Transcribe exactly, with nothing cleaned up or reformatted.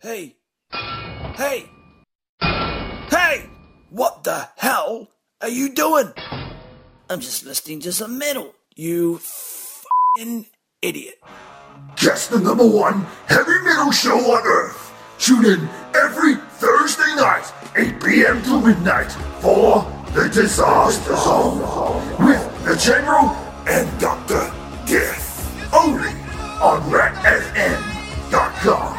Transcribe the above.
Hey! Hey! Hey! What the hell are you doing? I'm just listening to some metal, you f***ing idiot. Just the number one heavy metal show on Earth. Tune in every Thursday night, eight p.m. to midnight, for The Disaster Zone with the General and Doctor Death. Only on Rat